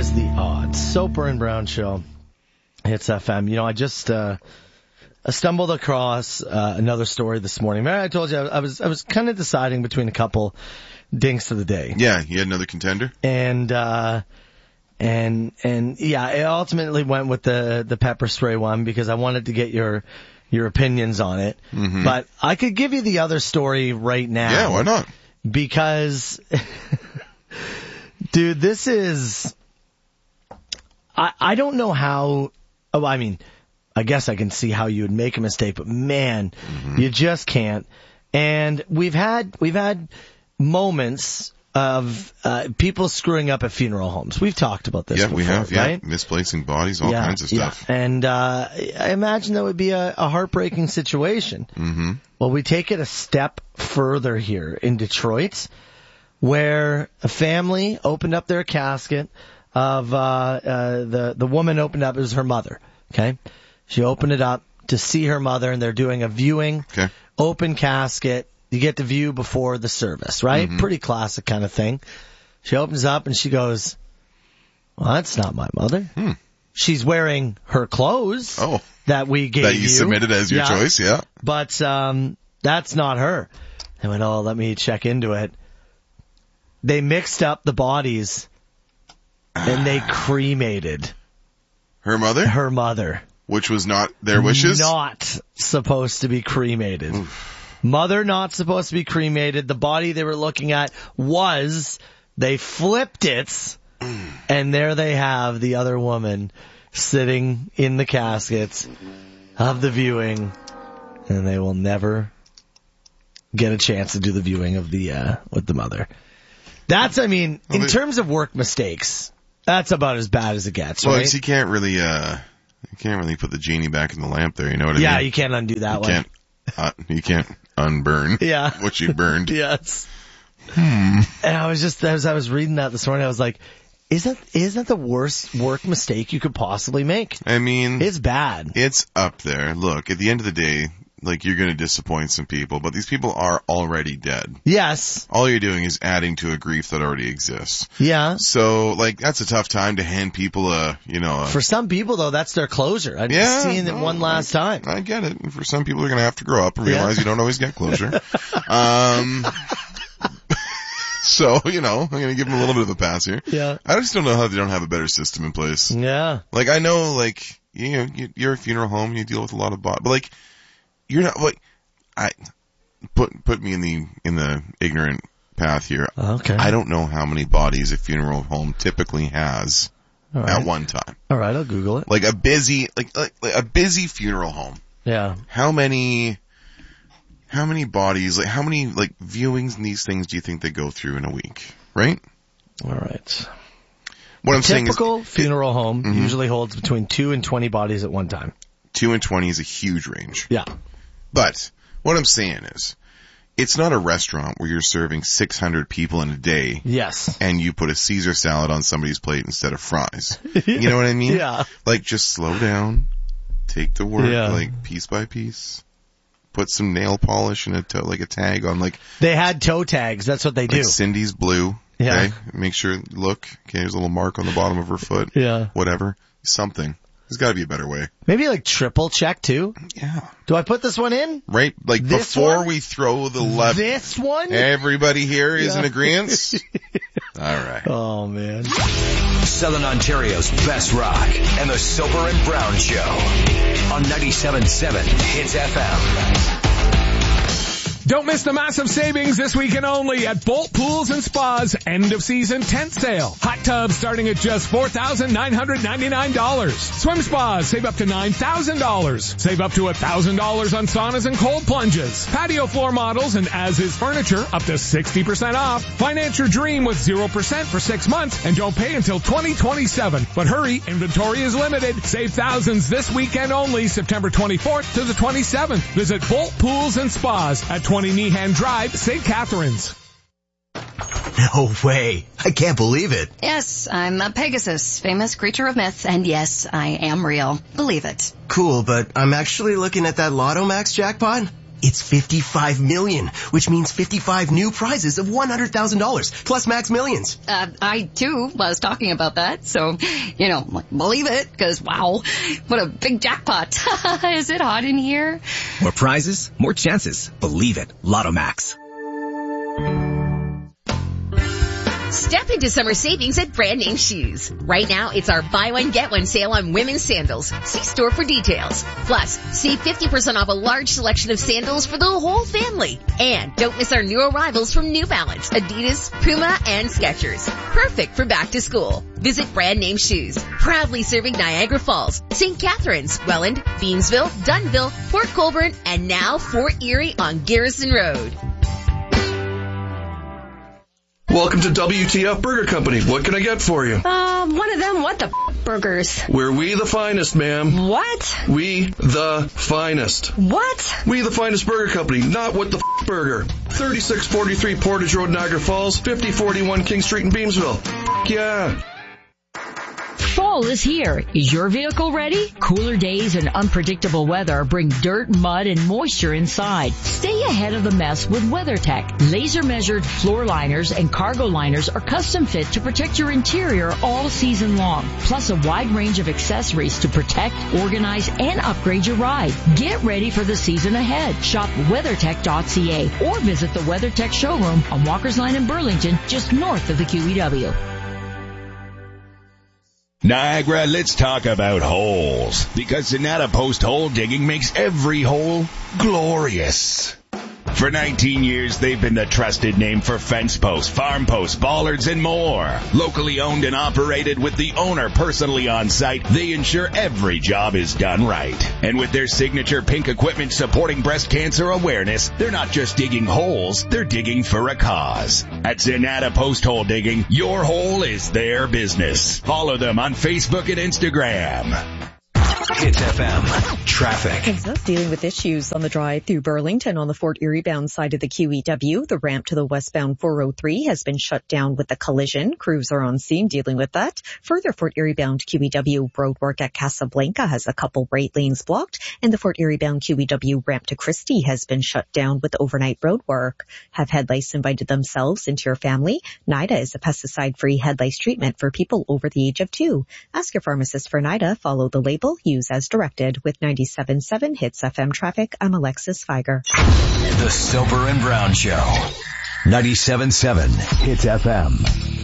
Against the Odds. Soper and Brown Show. Hits FM. You know, I just I stumbled across another story this morning. Remember I told you I was kind of deciding between a couple dinks of the day. Yeah, you had another contender? And yeah, I ultimately went with the pepper spray one because I wanted to get your opinions on it. Mm-hmm. But I could give you the other story right now. Yeah, why not? Because dude, this is I don't know how. Oh, I mean, I guess I can see how you would make a mistake, but man, you just can't. And we've had moments of people screwing up at funeral homes. We've talked about this before, we have, right? Misplacing bodies, all kinds of stuff. Yeah. And I imagine that would be a heartbreaking situation. Mm-hmm. Well, we take it a step further here in Detroit, where a family opened up their casket of the woman opened up. It was her mother. Okay, she opened it up to see her mother, and they're doing a viewing. Okay, open casket. You get to view before the service, right? Mm-hmm. Pretty classic kind of thing. She opens up and she goes, "Well, that's not my mother. She's wearing her clothes that we gave you. That you submitted as your choice, yeah. But that's not her." I went, "Oh, let me check into it." They mixed up the bodies and they cremated her mother? Her mother. Which was not their wishes? Not supposed to be cremated. Mother not supposed to be cremated. The body they were looking at was, they flipped it, and there they have the other woman sitting in the casket of the viewing, and they will never get a chance to do the viewing of the with the mother. That's, I mean, in terms of work mistakes, that's about as bad as it gets, right? Well, you can't really put the genie back in the lamp there, you know what I mean? Yeah, you can't undo that one. You can't unburn what you burned. Yes. And I was just, as I was reading that this morning, I was like, isn't the worst work mistake you could possibly make? I mean, it's bad. It's up there. Look, at the end of the day, like, you're going to disappoint some people, but these people are already dead. Yes. All you're doing is adding to a grief that already exists. Yeah. So, like, that's a tough time to hand people For some people, though, that's their closure. I've seen it one last time. I get it. And for some people, they're going to have to grow up and realize you don't always get closure. So, I'm going to give them a little bit of a pass here. Yeah. I just don't know how they don't have a better system in place. Yeah. Like, I know, like, you're a funeral home, you deal with a lot of but like, you're not, like, put me in the ignorant path here. Okay. I don't know how many bodies a funeral home typically has at one time. All right, I'll Google it. Like a busy funeral home. Yeah. How many bodies, like, how many, like, viewings and these things do you think they go through in a week? Right? All right. What I'm saying is, typical funeral home usually holds between 2 and 20 bodies at one time. 2 and 20 is a huge range. Yeah. But what I'm saying is, it's not a restaurant where you're serving 600 people in a day. Yes. And you put a Caesar salad on somebody's plate instead of fries. You know what I mean? Yeah. Like, just slow down. Take the work, like, piece by piece. Put some nail polish and a tag on, like. They had toe tags. That's what they do. Cindy's blue. Yeah. Okay? Make sure, look. Okay, there's a little mark on the bottom of her foot. Yeah. Whatever. Something. There's got to be a better way. Maybe like triple check too. Yeah. Do I put this one in? Right, like this before one? we throw the left. This one? Everybody here is in agreement. All right. Oh man. Southern Ontario's best rock and the Soper and Brown Show on 97.7 Hits FM. Don't miss the massive savings this weekend only at Bolt Pools and Spas end of season tent sale. Hot tubs starting at just $4,999. Swim spas save up to $9,000. Save up to $1,000 on saunas and cold plunges. Patio floor models and as is furniture up to 60% off. Finance your dream with 0% for 6 months and don't pay until 2027. But hurry, inventory is limited. Save thousands this weekend only, September 24th to the 27th. Visit Bolt Pools and Spas at 20 Meehan Drive, St. Catharines. No way. I can't believe it. Yes, I'm a Pegasus, famous creature of myth, and yes, I am real. Believe it. Cool, but I'm actually looking at that Lotto Max jackpot. It's 55 million, which means 55 new prizes of $100,000 plus Max Millions. I too was talking about that, so, believe it, because wow, what a big jackpot. Is it hot in here? More prizes, more chances. Believe it. Lotto Max. Step into summer savings at Brand Name Shoes. Right now, it's our buy one, get one sale on women's sandals. See store for details. Plus, save 50% off a large selection of sandals for the whole family. And don't miss our new arrivals from New Balance, Adidas, Puma, and Skechers. Perfect for back to school. Visit Brand Name Shoes. Proudly serving Niagara Falls, St. Catharines, Welland, Beamsville, Dunnville, Port Colborne, and now Fort Erie on Garrison Road. Welcome to WTF Burger Company. What can I get for you? One of them what the burgers. We're we the finest, ma'am. What? We the finest. What? We the finest burger company, not what the burger. 3643 Portage Road, Niagara Falls, 5041 King Street in Beamsville. Yeah. Fall is here. Is your vehicle ready? Cooler days and unpredictable weather bring dirt, mud, and moisture inside. Stay ahead of the mess with WeatherTech. Laser-measured floor liners and cargo liners are custom fit to protect your interior all season long. Plus a wide range of accessories to protect, organize, and upgrade your ride. Get ready for the season ahead. Shop WeatherTech.ca or visit the WeatherTech showroom on Walker's Line in Burlington, just north of the QEW. Niagara, let's talk about holes, because Sonata Post Hole Digging makes every hole glorious. For 19 years, they've been the trusted name for fence posts, farm posts, bollards, and more. Locally owned and operated with the owner personally on site, they ensure every job is done right. And with their signature pink equipment supporting breast cancer awareness, they're not just digging holes, they're digging for a cause. At Sonata Post Hole Digging, your hole is their business. Follow them on Facebook and Instagram. Hits FM. Traffic. Kansas dealing with issues on the drive through Burlington on the Fort Erie bound side of the QEW. The ramp to the westbound 403 has been shut down with a collision. Crews are on scene dealing with that. Further Fort Erie bound QEW roadwork at Casablanca has a couple right lanes blocked, and the Fort Erie bound QEW ramp to Christie has been shut down with overnight roadwork. Have head lice invited themselves into your family? NIDA is a pesticide-free head lice treatment for people over the age of 2. Ask your pharmacist for NIDA. Follow the label. Use as directed. With 97.7 Hits FM traffic, I'm Alexis Feiger. The Soper and Brown Show. 97.7 Hits FM.